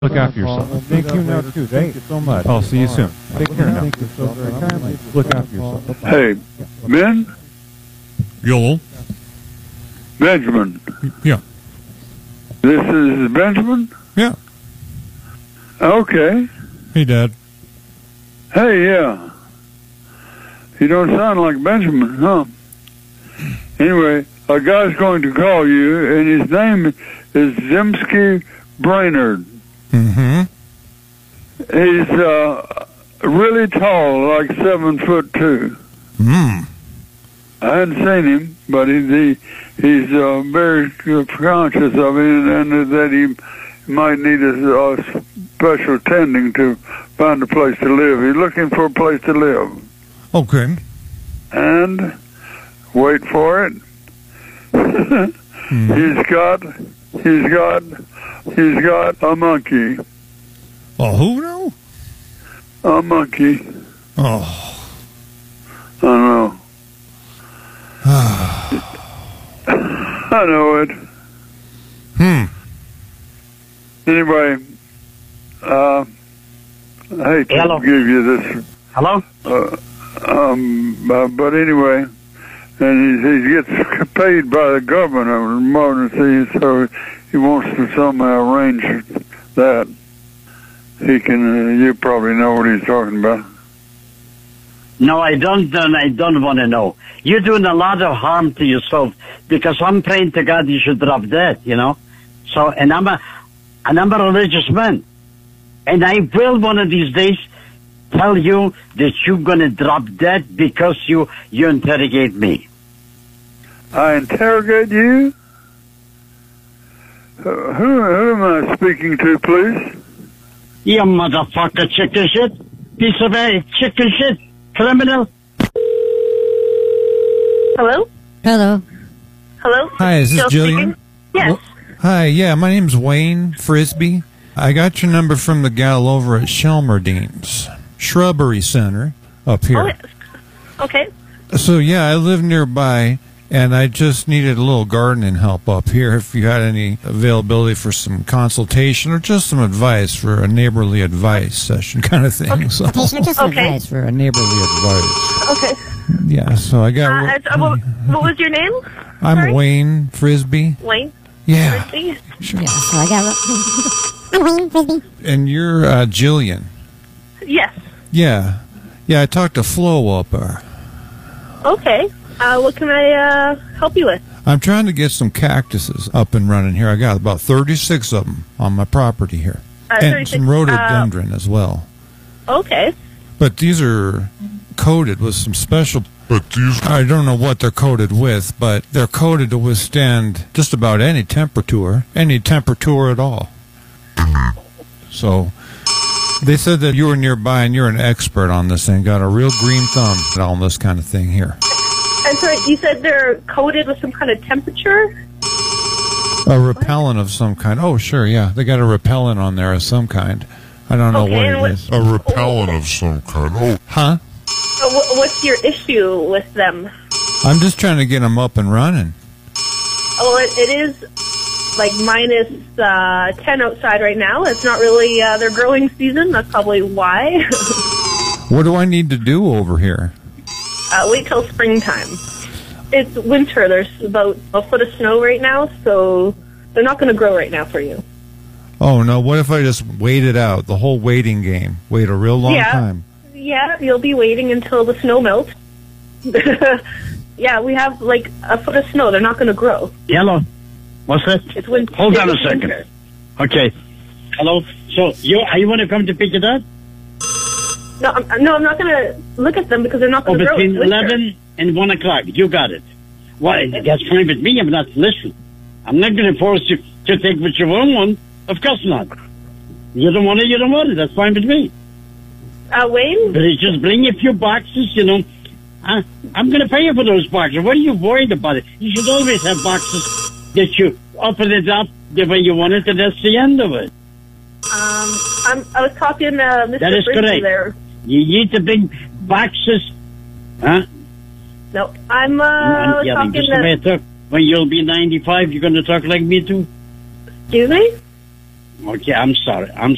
Look after yourself. Thank you now, too. Thank you so much. I'll see you soon. Take care now. Thank you so very kindly. Look after yourself. Hey, Ben? Joel? Benjamin. Yeah. This is Benjamin? Yeah. Okay. Hey, Dad. Hey, yeah. You don't sound like Benjamin, huh? Anyway, a guy's going to call you, and his name is Zemsky Brainerd. Mm-hmm. He's really tall, like 7'2". I hadn't seen him, but he's very conscious of it, and that he might need a special tending to find a place to live. He's looking for a place to live. Okay. And wait for it. He's got a monkey. Oh, who now? A monkey. Oh. I know. I know it. Anyway, I hate to give you this. Hello? But anyway, and he gets paid by the government of emergency, so he wants to somehow arrange that. He can. You probably know what he's talking about. No, I don't want to know. You're doing a lot of harm to yourself because I'm praying to God you should drop dead, you know. So, and I'm a religious man, and I will one of these days tell you that you're gonna drop dead because you interrogate me. I interrogate you? Who am I speaking to, please? You motherfucker, chicken shit, piece of a chicken shit, criminal. Hello? Hello. Hello? Hi, is this Still Jillian? speaking? Yes. Well, hi, yeah, my name's Wayne Frisbee. I got your number from the gal over at Shelmerdine's Shrubbery Center up here. Oh, yes. Okay. So, yeah, I live nearby, and I just needed a little gardening help up here. If you had any availability for some consultation or just some advice for a neighborly advice session kind of thing. Okay. So, Advice for a neighborly advice. Okay. Yeah, so I got... What was your name? I'm Sorry? Wayne Frisbee. Wayne? Yeah. Frisbee? Sure. Yeah, so I got I'm Wayne Frisbee. And you're Jillian. Yes. Yeah. Yeah, I talked to Flo up there. Okay. What can I help you with? I'm trying to get some cactuses up and running here. I got about 36 of them on my property here. And 36, some rhododendron as well. Okay. But these are coated with some special... I don't know what they're coated with, but they're coated to withstand just about any temperature at all. So... They said that you were nearby and you're an expert on this thing. Got a real green thumb on this kind of thing here. And so you said they're coated with some kind of temperature? A repellent of some kind. Oh, sure, yeah. They got a repellent on there of some kind. I don't know what it is. A repellent of some kind. Oh. Huh? What's your issue with them? I'm just trying to get them up and running. Well, it is like minus 10 outside right now. It's not really their growing season. That's probably why. What do I need to do over here? Wait till springtime. It's winter. There's about a foot of snow right now, so they're not going to grow right now for you. Oh, no. What if I just wait it out, the whole waiting game? Wait a real long time. Yeah, you'll be waiting until the snow melts. Yeah, we have like a foot of snow. They're not going to grow. Hello. What's that? It's winter. Hold on a second. Winter. Okay. Hello. So you want to come to pick it up? No, I'm not going to look at them because they're not going to grow. Between It's winter. 11 and 1 o'clock. You got it. Why? That's fine with me. I'm not listening. I'm not going to force you to take what you want. Of course not. You don't want it, you don't want it. That's fine with me. Wayne? But it's just bring a few boxes, you know. I'm going to pay you for those boxes. What are you worried about it? You should always have boxes that you open it up the way you want it, and that's the end of it. I was talking to Mr. That is Frisbee correct. there. You need to bring boxes. Huh? No, I'm Yeah, talking just the way I to... talk. When you'll be 95, you're going to talk like me too? Excuse me? Okay, I'm sorry. I'm